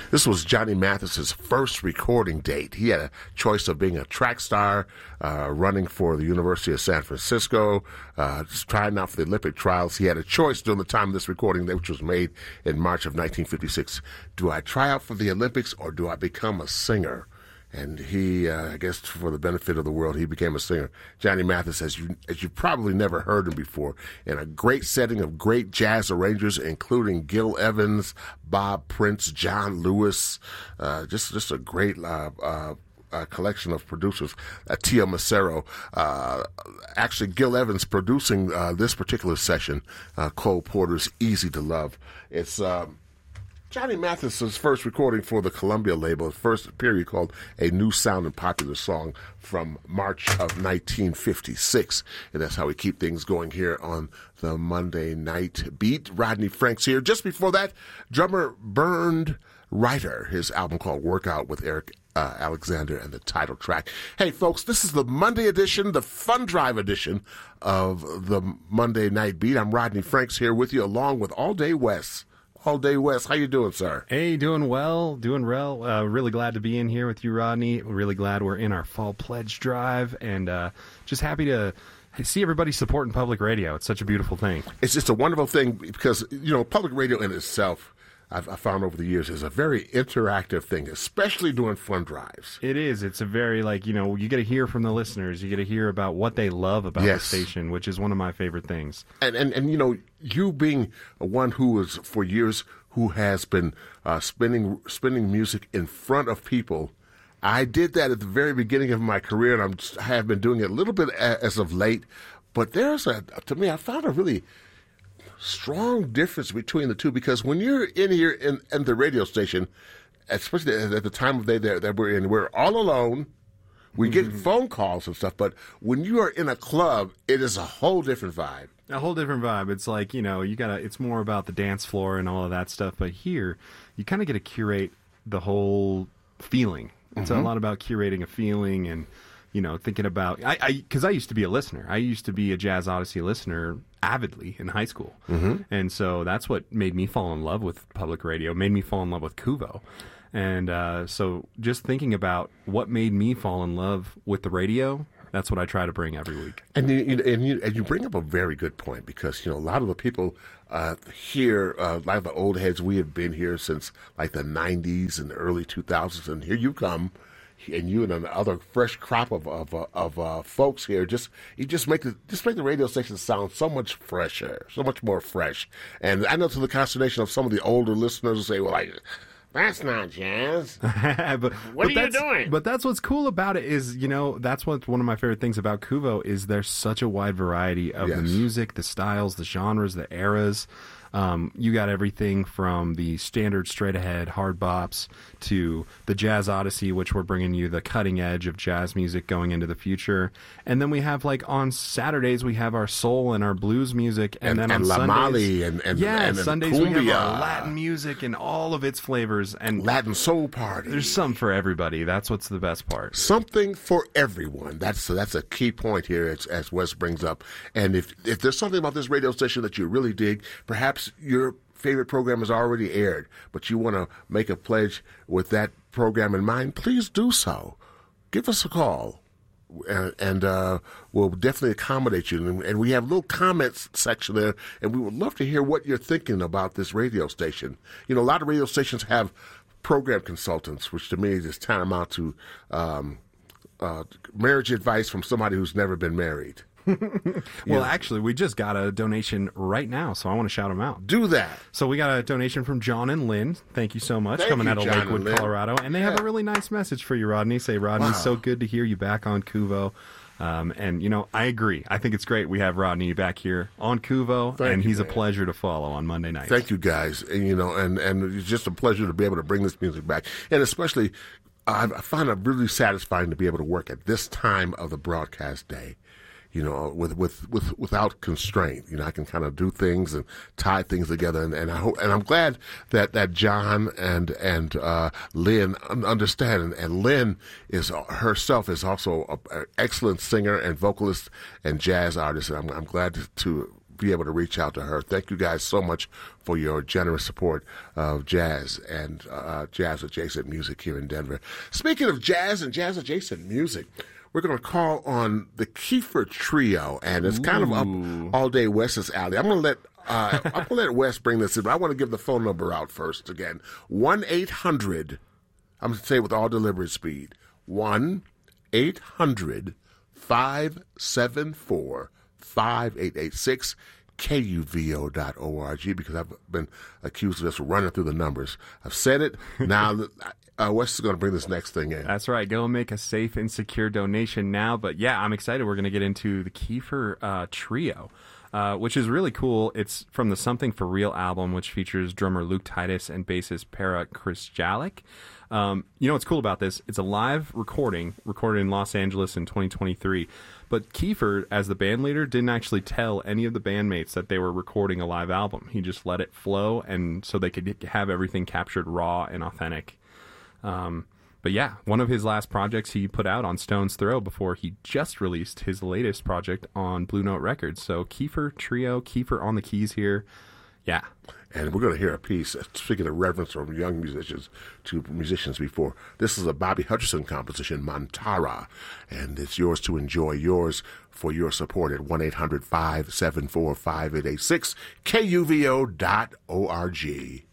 This was Johnny Mathis's first recording date. He had a choice of being a track star, running for the University of San Francisco, just trying out for the Olympic trials. He had a choice during the time of this recording date, which was made in March of 1956. Do I try out for the Olympics or do I become a singer? And he, I guess for the benefit of the world, he became a singer. Johnny Mathis, as you probably never heard him before, in a great setting of great jazz arrangers, including Gil Evans, Bob Prince, John Lewis, just a great collection of producers. Tio Macero, actually Gil Evans producing this particular session, Cole Porter's "Easy to Love." It's Johnny Mathis's first recording for the Columbia label, first period called A New Sound and Popular Song from March of 1956. And that's how we keep things going here on the Monday Night Beat. Rodney Franks here. Just before that, drummer Bernd Reiter, his album called Workout with Eric Alexander and the title track. Hey, folks, this is the Monday edition, the Fun Drive edition of the Monday Night Beat. I'm Rodney Franks here with you along with All Day Wes. All Day West. How you doing, sir? Hey, doing well. Really glad to be in here with you, Rodney. Really glad we're in our fall pledge drive, and just happy to see everybody supporting public radio. It's such a beautiful thing. It's just a wonderful thing because, public radio in itself, I found over the years, is a very interactive thing, especially during fun drives. It is. It's a very, you get to hear from the listeners. You get to hear about what they love about the station, which is one of my favorite things. And you being one who was, for years, who has been spinning music in front of people, I did that at the very beginning of my career, and I have been doing it a little bit as of late. But to me, I found a really strong difference between the two, because when you're in here in the radio station, especially at the time of day that we're in, we're all alone. We get phone calls and stuff, but when you are in a club, it is a whole different vibe. A whole different vibe. It's like, it's more about the dance floor and all of that stuff. But here, you kind of get to curate the whole feeling. It's a lot about curating a feeling and, thinking about, because I used to be a listener. I used to be a Jazz Odyssey listener avidly in high school. And so that's what made me fall in love with public radio, made me fall in love with Kuvo. And so just thinking about what made me fall in love with the radio, that's what I try to bring every week. And you bring up a very good point, because a lot of the people here, a lot of the old heads, we have been here since like the 90s and the early 2000s, and here you come, and you and another fresh crop of folks here just make the radio station sound so much fresher, so much more fresh. And I know, to the consternation of some of the older listeners, who say, "Well, that's not jazz." What are you doing? But that's what's cool about it is, that's what's one of my favorite things about Kuvo is there's such a wide variety of the music, the styles, the genres, the eras. You got everything from the standard straight ahead hard bops to the Jazz Odyssey, which we're bringing you the cutting edge of jazz music going into the future. And then we have, on Saturdays, we have our soul and our blues music. And then on Sundays, Sundays cumbia, we have our Latin music and all of its flavors. And Latin soul party. There's something for everybody. That's what's the best part. Something for everyone. That's a key point here, as Wes brings up. And if there's something about this radio station that you really dig, perhaps your favorite program is already aired, but you want to make a pledge with that program in mind, please do so. Give us a call, and we'll definitely accommodate you. And we have a little comments section there, and we would love to hear what you're thinking about this radio station. A lot of radio stations have program consultants, which to me is tantamount to marriage advice from somebody who's never been married. Well, actually, we just got a donation right now, so I want to shout them out. Do that. So we got a donation from John and Lynn. Thank you so much. Coming out of Lakewood, Colorado. And they have a really nice message for you, Rodney. Say, Rodney, so good to hear you back on Kuvo. And, I agree. I think it's great we have Rodney back here on Kuvo, and he's a pleasure to follow on Monday nights. Thank you, guys. And, and it's just a pleasure to be able to bring this music back. And especially, I find it really satisfying to be able to work at this time of the broadcast day. Without constraint. I can kind of do things and tie things together, and I hope, and I'm glad that John and Lynn understand. And Lynn herself is also an excellent singer and vocalist and jazz artist, and I'm glad to be able to reach out to her. Thank you guys so much for your generous support of jazz and jazz-adjacent music here in Denver. Speaking of jazz and jazz-adjacent music, we're going to call on the Kiefer Trio, and it's kind of up all day Wes's alley. I'm going to let Wes bring this in, but I want to give the phone number out first again. 1-800, I'm going to say it with all deliberate speed, 1-800-574-5886, KUVO.org, because I've been accused of just running through the numbers. I've said it. Now, Wes is going to bring this next thing in. That's right. Go make a safe and secure donation now. But yeah, I'm excited. We're going to get into the Kiefer Trio, which is really cool. It's from the Something for Real album, which features drummer Luke Titus and bassist Para Kristjalik. You know what's cool about this? It's a live recorded in Los Angeles in 2023. But Kiefer, as the band leader, didn't actually tell any of the bandmates that they were recording a live album. He just let it flow, and so they could have everything captured raw and authentic. But yeah, one of his last projects he put out on Stone's Throw before he just released his latest project on Blue Note Records. So Kiefer Trio, Kiefer on the keys here. Yeah. And we're going to hear a piece, speaking of reverence from young musicians to musicians before. This is a Bobby Hutcherson composition, Mantara, and it's yours to enjoy, yours for your support at 1-800-574-5886, KUVO.org.